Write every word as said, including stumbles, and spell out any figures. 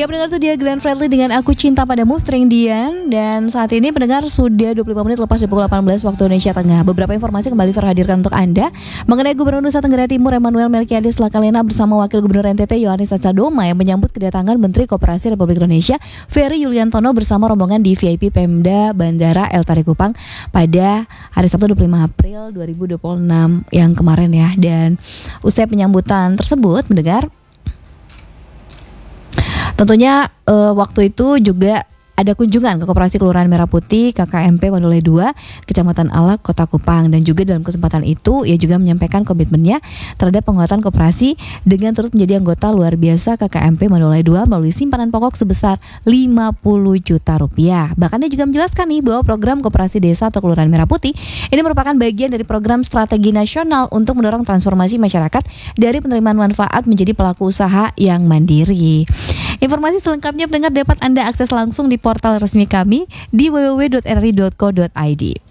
Ya pendengar, itu dia Glenn Fredly dengan Aku Cinta Padamu featuring Dian. Dan saat ini pendengar sudah dua puluh lima menit lepas dari pukul delapan belas waktu Indonesia Tengah. Beberapa informasi kembali terhadirkan untuk Anda mengenai Gubernur Nusa Tenggara Timur Emmanuel Melkiades Lakalena bersama Wakil Gubernur N T T Yohanes Sacadoma yang menyambut kedatangan Menteri Koperasi Republik Indonesia Ferry Yuliantono bersama rombongan di V I P Pemda Bandara El Tari Kupang pada hari Sabtu dua puluh lima April dua ribu dua puluh enam yang kemarin ya. Dan usai penyambutan tersebut mendengar, tentunya uh, waktu itu juga ada kunjungan ke Koperasi Kelurahan Merah Putih K K M P Mandalay dua, Kecamatan Alak, Kota Kupang. Dan juga dalam kesempatan itu ia juga menyampaikan komitmennya terhadap penguatan koperasi dengan turut menjadi anggota luar biasa K K M P Mandalay dua melalui simpanan pokok sebesar lima puluh juta rupiah. Bahkan dia juga menjelaskan nih bahwa program Koperasi Desa atau Kelurahan Merah Putih ini merupakan bagian dari program strategi nasional untuk mendorong transformasi masyarakat dari penerimaan manfaat menjadi pelaku usaha yang mandiri. Informasi selengkapnya pendengar dapat Anda akses langsung di portal resmi kami di w w w dot r r i dot co dot i d.